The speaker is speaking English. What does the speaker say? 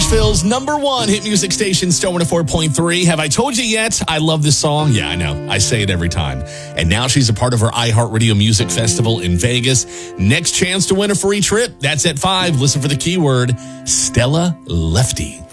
Nashville's #1 hit music station, Star 104.3. Have I told you yet? I love this song. Yeah, I know. I say it every time. And now she's a part of our iHeartRadio Music Festival in Vegas. Next chance to win a free trip. That's at 5. Listen for the keyword Stella Lefty.